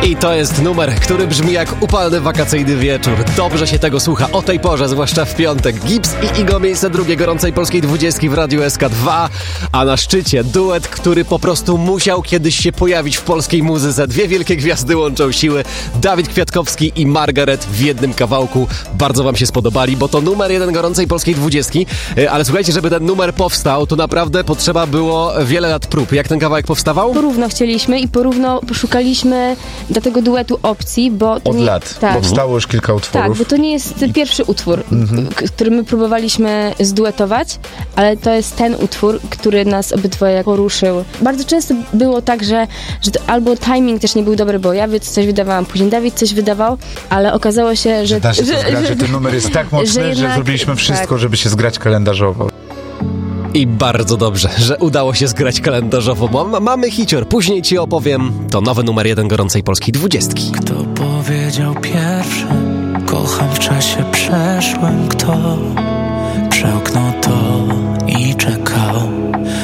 I to jest numer, który brzmi jak upalny wakacyjny wieczór. Dobrze się tego słucha o tej porze, zwłaszcza w piątek. Gibbs i Igo, miejsce drugie gorącej polskiej 20 w Radiu SK2. A na szczycie duet, który po prostu musiał kiedyś się pojawić w polskiej muzyce. Dwie wielkie gwiazdy łączą siły. Dawid Kwiatkowski i Margaret w jednym kawałku. Bardzo wam się spodobali, bo to numer jeden gorącej polskiej 20. Ale słuchajcie, żeby ten numer powstał, to naprawdę potrzeba było wiele lat prób. Jak ten kawałek powstawał? Porówno chcieliśmy i porówno poszukaliśmy do tego duetu opcji, bo... Od lat. Tak. Powstało już kilka utworów. Tak, bo to nie jest pierwszy utwór, który my próbowaliśmy zduetować, ale to jest ten utwór, który nas obydwoje poruszył. Bardzo często było tak, że to albo timing też nie był dobry, bo ja coś wydawałam, później Dawid coś wydawał, ale okazało się, że... Da się to zgrać, że ten numer jest tak mocny, że zrobiliśmy wszystko, żeby się zgrać kalendarzowo. I bardzo dobrze, że udało się zgrać kalendarzowo, bo mamy hicior. Później ci opowiem. To nowy numer jeden gorącej polskiej 20. Kto powiedział pierwszy? Kocham w czasie przeszłym. Kto